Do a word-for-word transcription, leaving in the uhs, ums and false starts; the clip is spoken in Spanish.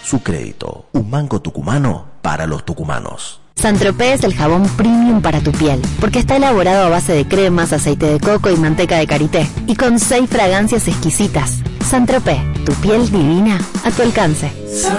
Su crédito, un banco tucumano para los tucumanos. Saint-Tropez es el jabón premium para tu piel, porque está elaborado a base de cremas, aceite de coco y manteca de karité, y con seis fragancias exquisitas. Saint-Tropez, tu piel divina a tu alcance.